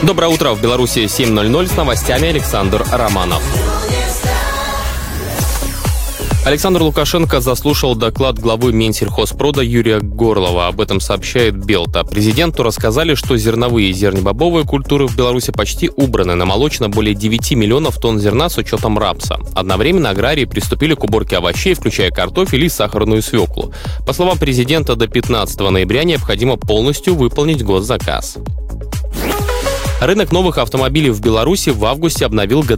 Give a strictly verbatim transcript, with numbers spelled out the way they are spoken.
Доброе утро. В Беларуси семь ноль ноль с новостями Александр Романов. Александр Лукашенко заслушал доклад главы Минсельхозпрода Юрия Горлова. Об этом сообщает Белта. Президенту рассказали, что зерновые и зернебобовые культуры в Беларуси почти убраны. Намолочено более девяти миллионов тонн зерна с учетом рапса. Одновременно аграрии приступили к уборке овощей, включая картофель и сахарную свеклу. По словам президента, до пятнадцатого ноября необходимо полностью выполнить госзаказ. Рынок новых автомобилей в Беларуси в августе обновил годовой